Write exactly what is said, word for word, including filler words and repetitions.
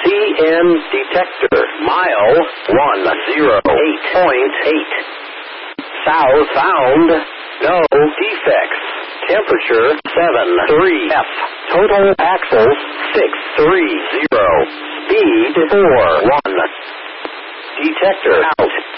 C N detector. Mile one zero eight point eight. South found. No defects. Temperature seven three F. Total axles six three zero. Speed four one. Detector out.